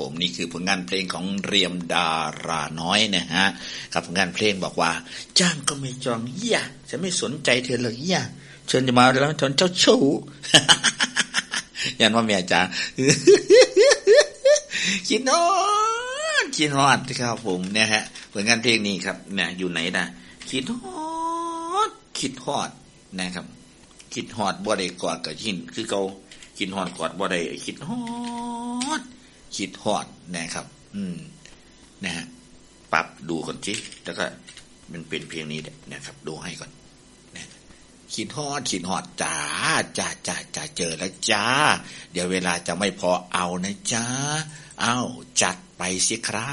ผมนี่คือผลงานเพลงของเรียมดาราน้อยนะฮะกับผลงานเพลงบอกว่าจ้างก็ไม่จองเหี้ยฉันไม่สนใจเธอเลยเหี้ยเชิญจะมาแล้วทนเจ้าชู้ ยันว่าเมียจ๋า คิดฮอดครับผมเนี่ยฮะผลงานเพลงนี้ครับเนี่ยอยู่ไหนนะคิดฮอดนะครับคิดฮอดบ่ได้กอดกับหินคือเก่าคิดฮอดกอดบ่ได้คิดฮอดนะครับนะฮะปรับดูก่อนสิแล้วก็มันเป็นเพลงนี้นะครับดูให้ก่อนนะคิดฮอดจ้าเจอแล้วจ้าเดี๋ยวเวลาจะไม่พอเอานะจ้าเอาจัดไปสิครับ